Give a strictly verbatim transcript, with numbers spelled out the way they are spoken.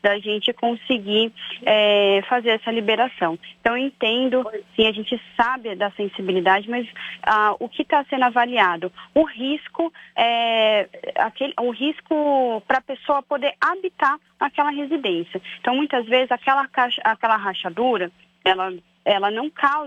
da gente conseguir é, fazer essa liberação. Então, eu entendo, sim, a gente sabe da sensibilidade, mas ah, o que está sendo avaliado? O risco, é, aquele, o risco para a pessoa poder habitar aquela residência. Então, muitas vezes, aquela, caixa, aquela rachadura, ela, ela não causa